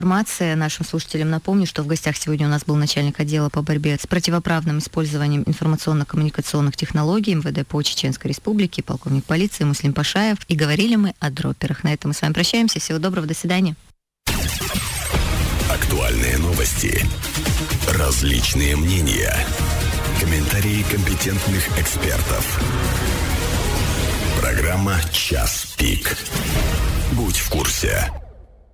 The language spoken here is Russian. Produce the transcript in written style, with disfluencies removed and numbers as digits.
информация. Нашим слушателям напомню, что в гостях сегодня у нас был начальник отдела по борьбе с противоправным использованием информационно-коммуникационных технологий МВД по Чеченской Республике, полковник полиции Муслим Пашаев. И говорили мы о дропперах. На этом мы с вами прощаемся. Всего доброго, до свидания. Актуальные новости, различные мнения, комментарии компетентных экспертов. Программа «Час пик». Будь в курсе.